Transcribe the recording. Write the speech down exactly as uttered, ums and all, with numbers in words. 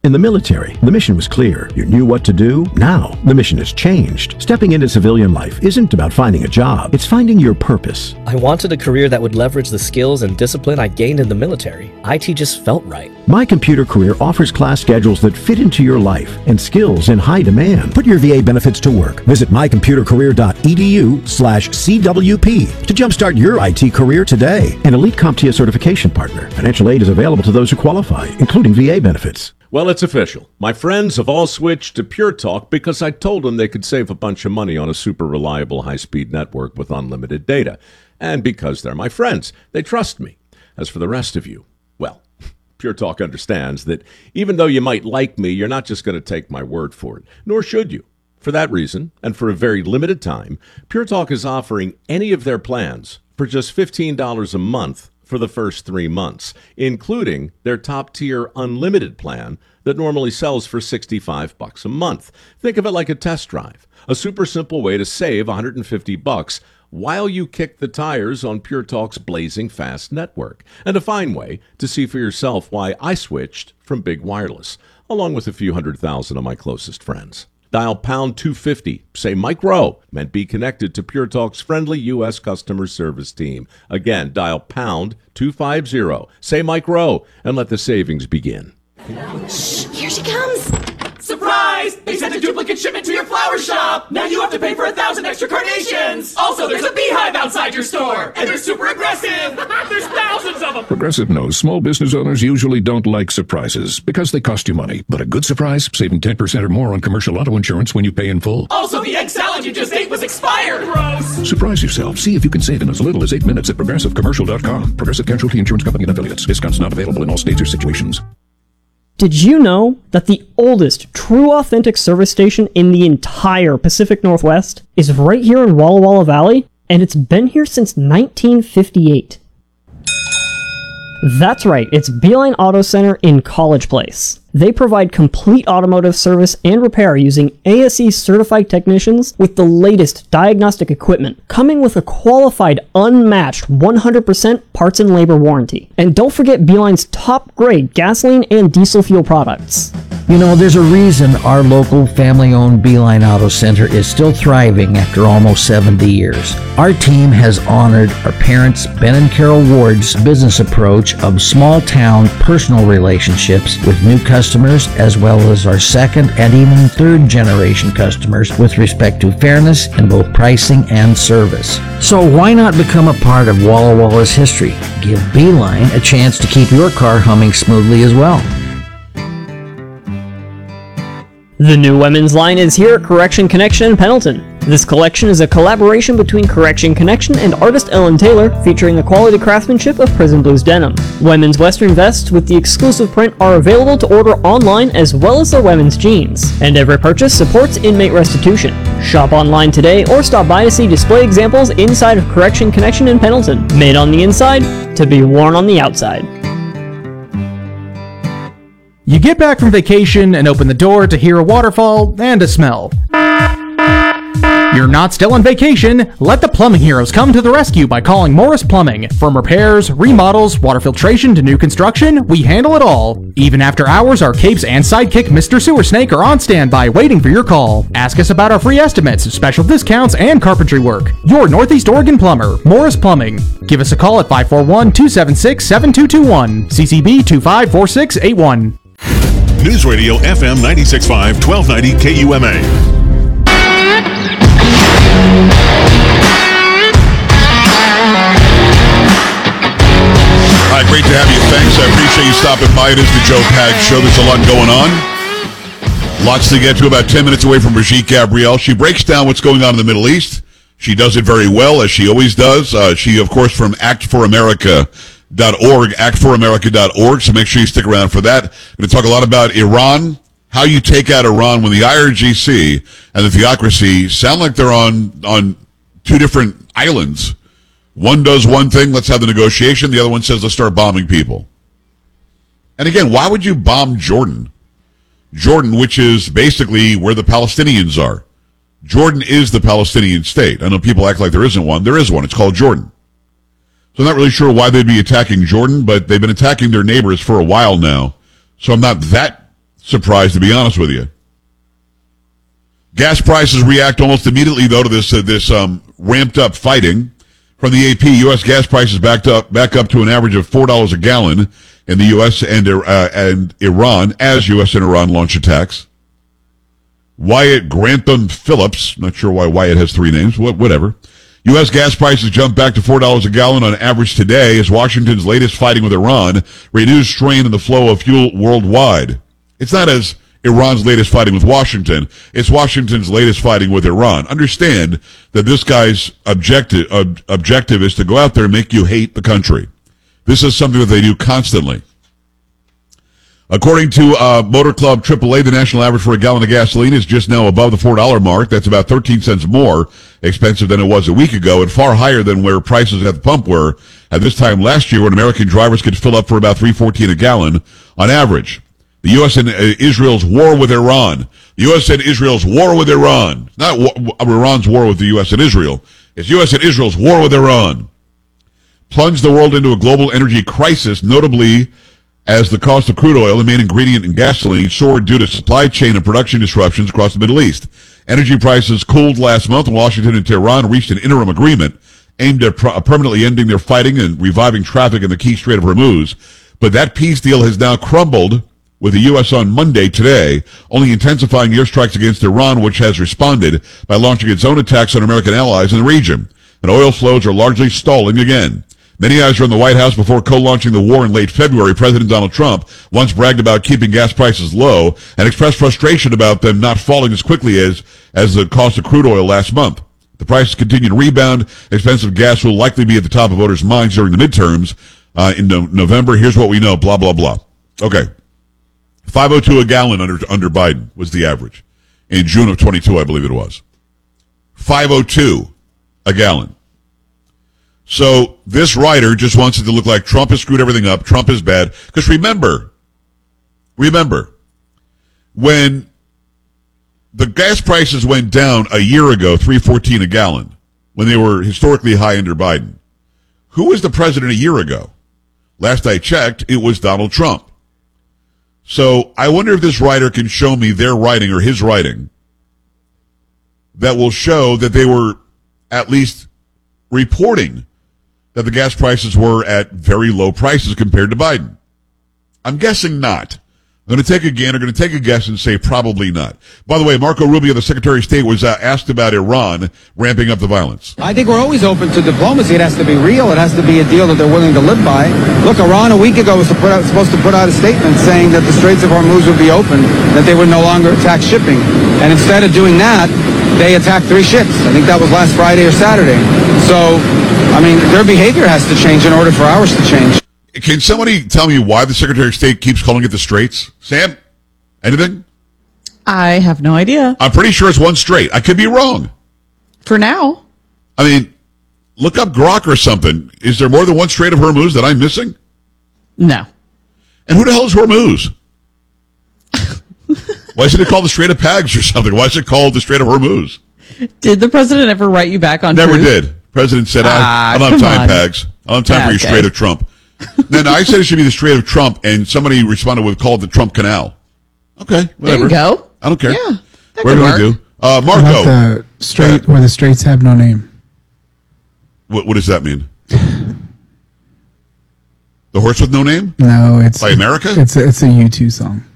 In the military, the mission was clear. You knew what to do. Now, the mission has changed. Stepping into civilian life isn't about finding a job. It's finding your purpose. I wanted a career that would leverage the skills and discipline I gained in the military. I T just felt right. My Computer Career offers class schedules that fit into your life and skills in high demand. Put your V A benefits to work. Visit my computer career dot e d u slash C W P to jumpstart your I T career today. An Elite CompTIA certification partner. Financial aid is available to those who qualify, including V A benefits. Well, it's official. My friends have all switched to Pure Talk because I told them they could save a bunch of money on a super reliable high-speed network with unlimited data. And because they're my friends, they trust me. As for the rest of you, well, Pure Talk understands that even though you might like me, you're not just going to take my word for it, nor should you. For that reason, and for a very limited time, Pure Talk is offering any of their plans for just fifteen dollars a month for the first three months, including their top-tier unlimited plan that normally sells for sixty-five bucks a month. Think of it like a test drive, a super simple way to save one hundred fifty bucks while you kick the tires on Pure Talk's blazing fast network, and a fine way to see for yourself why I switched from Big Wireless, along with a few hundred thousand of my closest friends. Dial pound two fifty, say Mike Rowe, and be connected to Pure Talk's friendly U S customer service team. Again, dial pound two fifty, say Mike Rowe, and let the savings begin. Shh, here she comes. Surprise! They sent a duplicate shipment to your flower shop! Now you have to pay for a thousand extra carnations! Also, there's a beehive outside your store! And they're super aggressive! There's thousands of them! Progressive knows small business owners usually don't like surprises because they cost you money. But a good surprise, saving ten percent or more on commercial auto insurance when you pay in full. Also, the egg salad you just ate was expired! Gross! Surprise yourself. See if you can save in as little as eight minutes at progressive commercial dot com. Progressive Casualty Insurance Company and Affiliates. Discounts not available in all states or situations. Did you know that the oldest true authentic service station in the entire Pacific Northwest is right here in Walla Walla Valley? And it's been here since nineteen fifty-eight. That's right, it's Beeline Auto Center in College Place. They provide complete automotive service and repair using A S E certified technicians with the latest diagnostic equipment, coming with a qualified, unmatched one hundred percent parts and labor warranty. And don't forget Beeline's top grade gasoline and diesel fuel products. You know, there's a reason our local family-owned Beeline Auto Center is still thriving after almost seventy years. Our team has honored our parents, Ben and Carol Ward's business approach of small-town personal relationships with new customers, as well as our second and even third-generation customers with respect to fairness in both pricing and service. So why not become a part of Walla Walla's history? Give Beeline a chance to keep your car humming smoothly as well. The new women's line is here at Correction Connection in Pendleton. This collection is a collaboration between Correction Connection and artist Ellen Taylor, featuring the quality craftsmanship of Prison Blues denim. Women's western vests with the exclusive print are available to order online, as well as their women's jeans. And every purchase supports inmate restitution. Shop online today or stop by to see display examples inside of Correction Connection in Pendleton. Made on the inside, to be worn on the outside. You get back from vacation and open the door to hear a waterfall and a smell. You're not still on vacation. Let the plumbing heroes come to the rescue by calling Morris Plumbing. From repairs, remodels, water filtration to new construction, we handle it all. Even after hours, our capes and sidekick Mister Sewer Snake are on standby waiting for your call. Ask us about our free estimates, special discounts, and carpentry work. Your Northeast Oregon plumber, Morris Plumbing. Give us a call at five four one, two seven six, seven two two one, C C B two five four six eight one. News Radio F M ninety-six point five, twelve ninety K U M A. All right, great to have you. Thanks. I appreciate you stopping by. It is the Joe Pags Show. There's a lot going on. Lots to get to. About ten minutes away from Brigitte Gabriel. She breaks down what's going on in the Middle East. She does it very well, as she always does. Uh, she, of course, from act for america dot org, act for america dot org, so make sure you stick around for that. We're going to talk a lot about Iran, how you take out Iran when the I R G C and the theocracy sound like they're on, on two different islands. One does one thing, let's have the negotiation. The other one says, let's start bombing people. And again, why would you bomb Jordan? Jordan, which is basically where the Palestinians are. Jordan is the Palestinian state. I know people act like there isn't one. There is one. It's called Jordan. So I'm not really sure why they'd be attacking Jordan, but they've been attacking their neighbors for a while now. So I'm not that surprised, to be honest with you. Gas prices react almost immediately, though, to this uh, this um, ramped-up fighting. From the A P, U S gas prices backed up back up to an average of four dollars a gallon in the U S and uh, and Iran as U S and Iran launch attacks. Wyatt Grantham Phillips, not sure why Wyatt has three names, whatever. U S gas prices jumped back to four dollars a gallon on average today as Washington's latest fighting with Iran renews strain in the flow of fuel worldwide. It's not as Iran's latest fighting with Washington. It's Washington's latest fighting with Iran. Understand that this guy's objective, ob- objective is to go out there and make you hate the country. This is something that they do constantly. According to uh, Motor Club triple A, the national average for a gallon of gasoline is just now above the four dollars mark. That's about thirteen cents more expensive than it was a week ago and far higher than where prices at the pump were at this time last year when American drivers could fill up for about three fourteen a gallon on average. The U S and uh, Israel's war with Iran. The U S and Israel's war with Iran. Not war, Iran's war with the U S and Israel. It's U S and Israel's war with Iran. Plunged the world into a global energy crisis, notably as the cost of crude oil, the main ingredient in gasoline, soared due to supply chain and production disruptions across the Middle East. Energy prices cooled last month, and Washington and Tehran reached an interim agreement aimed at pro- permanently ending their fighting and reviving traffic in the key Strait of Hormuz. But that peace deal has now crumbled, with the U S on Monday today only intensifying airstrikes against Iran, which has responded by launching its own attacks on American allies in the region. And oil flows are largely stalling again. Many eyes are on the White House before co-launching the war in late February. President Donald Trump once bragged about keeping gas prices low and expressed frustration about them not falling as quickly as, as the cost of crude oil last month. The prices continue to rebound. Expensive gas will likely be at the top of voters' minds during the midterms uh, in no- November. Here's what we know, blah, blah, blah. Okay. five oh two a gallon under under Biden was the average. In June of twenty-two, I believe it was. five oh two a gallon. So this writer just wants it to look like Trump has screwed everything up, Trump is bad. Because remember, remember, when the gas prices went down a year ago, three fourteen a gallon, when they were historically high under Biden, who was the president a year ago? Last I checked, it was Donald Trump. So I wonder if this writer can show me their writing or his writing that will show that they were at least reporting that the gas prices were at very low prices compared to Biden. I'm guessing not. I'm going to take a gander, going to take a guess and say probably not. By the way, Marco Rubio, the Secretary of State, was uh, asked about Iran ramping up the violence. I think we're always open to diplomacy. It has to be real. It has to be a deal that they're willing to live by. Look, Iran a week ago was to put out, supposed to put out a statement saying that the Straits of Hormuz would be open, that they would no longer attack shipping. And instead of doing that, they attacked three ships. I think that was last Friday or Saturday. So, I mean, their behavior has to change in order for ours to change. Can somebody tell me why the Secretary of State keeps calling it the Straits? Sam? Anything? I have no idea. I'm pretty sure it's one strait. I could be wrong. For now. I mean, look up Grok or something. Is there more than one Strait of Hormuz that I'm missing? No. And who the hell is Hormuz? Why isn't it called the Strait of Pags or something? Why is it called the Strait of Hormuz? Did the president ever write you back on Never truth? did. President said, ah, I, I don't have time, on. Pags. I don't have time yeah, for your okay. Strait of Trump. Then I said it should be the Strait of Trump, and somebody responded with called the Trump Canal. Okay, whatever. There you go. I don't care. Yeah, that Whatever could we work. do. Uh, Marco. About the strait where the straits have no name. What, what does that mean? The horse with no name? No, it's by America. It's a, it's a U two song.